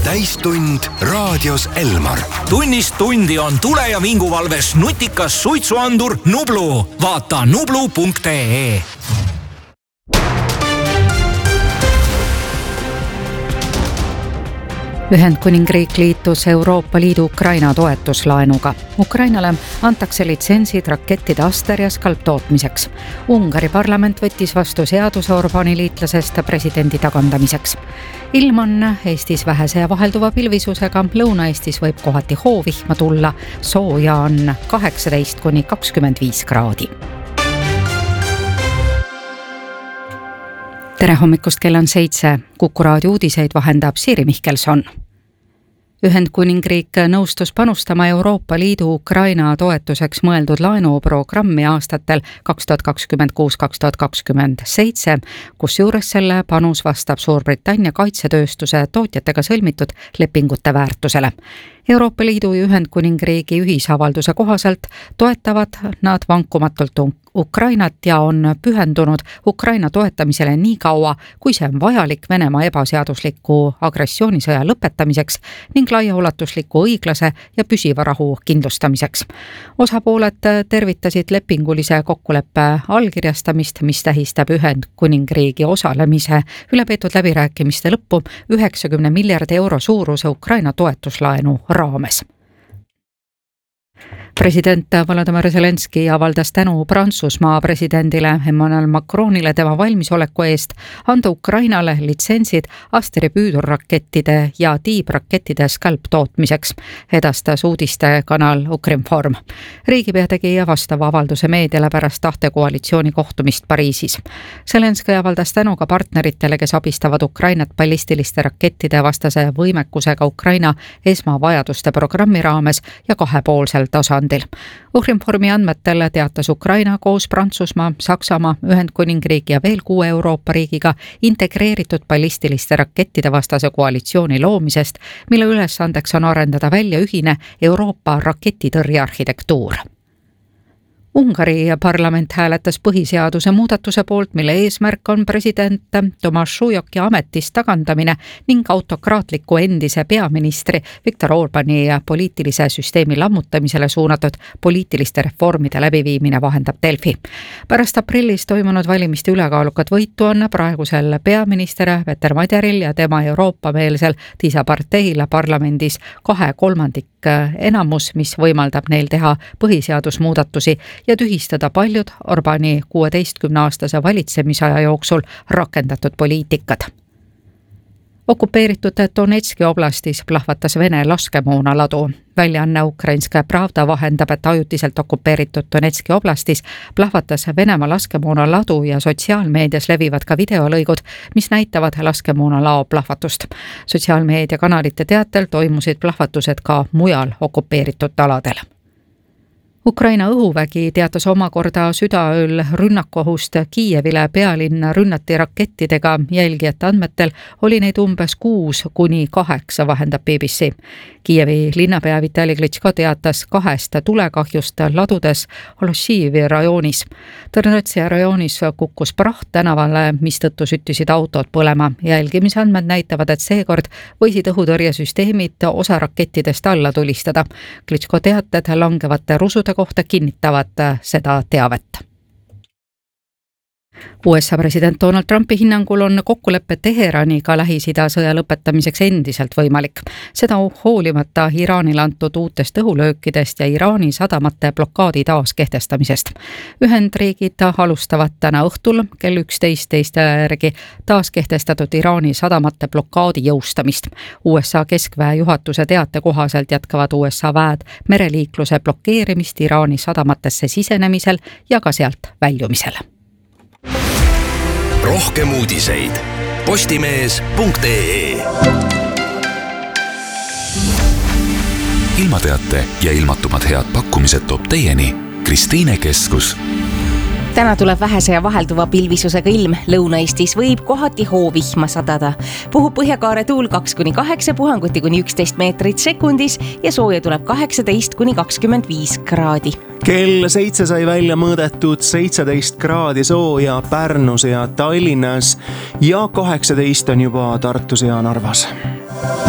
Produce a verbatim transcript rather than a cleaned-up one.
täistund raadios Elmar. Tunnist tundi on tule- ja vinguvalves nutikas suitsuandur Nublu. Vaata nublu punkt ee. Ühendkuningriik liitus Euroopa Liidu Ukraina toetuslaenuga. Ukrainale antakse litsentsid rakettide Aster ja Scalp tootmiseks. Ungari parlament võttis vastu seaduse Orbani liitlasest presidendi tagandamiseks. Ilm on Eestis vähese ja vahelduva pilvisusega, Lõuna-Eestis võib kohati hoovihma tulla, sooja on kaheksateist kuni kakskümmend viis kraadi. Tere hommikust, kell on seitse. Kuku raadio uudiseid vahendab Siiri Mihkelson. Ühendkuningriik nõustus panustama Euroopa Liidu Ukraina toetuseks mõeldud laenuprogrammi aastatel kaks tuhat kakskümmend kuus kaks tuhat kakskümmend seitse, kus juures selle panus vastab Suurbritannia kaitsetööstuse tootjatega sõlmitud lepingute väärtusele. Euroopa Liidu ja Ühendkuningriigi ühisavalduse kohaselt toetavad nad vankumatult Ukrainat ja on pühendunud Ukraina toetamisele nii kaua, kui see on vajalik Venemaa ebaseadusliku agressioonisõja lõpetamiseks ning laiaulatusliku õiglase ja püsiva rahu kindlustamiseks. Osapooled tervitasid lepingulise kokkuleppe allkirjastamist, mis tähistab Ühendkuningriigi osalemise ülepeetud läbirääkimiste lõppu üheksakümne miljardi euro suuruse Ukraina toetuslaenu raames. President Volodymyr Zelenski avaldas tänu Prantsusmaa presidendile Emmanuel Macronile tema valmisoleku eest anda Ukrainale litsentsid Asteri püüdurrakettide ja tiibrakettide Scalp tootmiseks, edastas uudistekanal Ukrinform. Riigipea tegi vastava avalduse meediale pärast tahtekoalitsiooni kohtumist Pariisis. Zelenski avaldas tänu ka partneritele, kes abistavad Ukrainat ballistiliste rakettide vastase võimekusega Ukraina esmavajaduste programmi raames ja kahepoolsel tasandil. Ukrinformi andmetel teatas Ukraina koos Prantsusmaa, Saksamaa, Ühendkuningriigi ja veel kuue Euroopa riigiga integreeritud ballistiliste rakettide vastase koalitsiooni loomisest, mille ülesandeks on arendada välja ühine Euroopa raketitõrje arhitektuur. Ungari parlament hääletas põhiseaduse muudatuse poolt, mille eesmärk on president Tomaš Ujoki ametist tagandamine ning autokraatliku endise peaministri Viktor Orbani poliitilise süsteemi lammutamisele suunatud poliitiliste reformide läbiviimine, vahendab Delfi. Pärast aprillis toimunud valimiste ülekaalukat võitu on praegusel peaminister Peter Madjaril ja tema Euroopa-meelsel Tisa parteil parlamendis kahe kolmandik enamus, mis võimaldab neil teha põhiseadusmuudatusi ja tühistada paljud Orbani kuueteistkümne aastase valitsemisaja jooksul rakendatud poliitikad. Okupeeritud Donetski oblastis plahvatas Vene laskemoonaladu. Väljaanne Ukrainska Pravda vahendab, et ajutiselt okupeeritud Donetski oblastis plahvatas Venemaa laskemoonaladu ja sotsiaalmeedias levivad ka videolõigud, mis näitavad laskemoonalao plahvatust. Sotsiaalmeediakanalite teatel toimusid plahvatused ka mujal okupeeritud aladel. Ukraina õhuvägi teatas omakorda südaööl rünnakuohust Kiievile. Pealinna rünnati rakettidega, jälgijate andmetel oli neid umbes kuus kuni kaheksa, vahendab B B C. Kiievi linnapea Vitali Klitschko teatas kahest tulekahjust ladudes Holossiivi rajoonis. Tõrnotsia rajoonis kukkus praht tänavale, mistõttu süttisid autod põlema. Jälgimise andmed näitavad, et seekord võisid õhutõrjesüsteemid osa rakettidest alla tulistada. Klitschko teated langevate rusude kohta kinnitavad seda teavet. U S A president Donald Trumpi hinnangul on kokkulepe Teheraniga Lähis-Ida sõja lõpetamiseks endiselt võimalik. Seda hoolimata Iraanile antud uutest õhulöökidest ja Iraani sadamate blokaadi taas kehtestamisest. Ühendriigid alustavad täna õhtul kell üksteist järgi taas kehtestatud Iraani sadamate blokaadi jõustamist. U S A keskväe juhatuse teate kohaselt jätkavad U S A väed mereliikluse blokeerimist Iraani sadamatesse sisenemisel ja ka sealt väljumisel. Rohkem uudiseid postimees punkt ee. Ilmateate ja ilmatumad head pakkumised toob teieni Kristiine Keskus. Täna tuleb vähese ja vahelduva pilvisusega ilm. Lõuna-Eestis võib kohati hoovihma sadada. Puhub põhjakaare tuul kaks kuni kaheksa, puhanguti kuni üksteist meetrit sekundis ja sooja tuleb kaheksateist kuni kakskümmend viis kraadi. Kell seitse sai välja mõõdetud seitseteist kraadi sooja Pärnus ja Tallinnas ja kaheksateist on juba Tartus ja Narvas.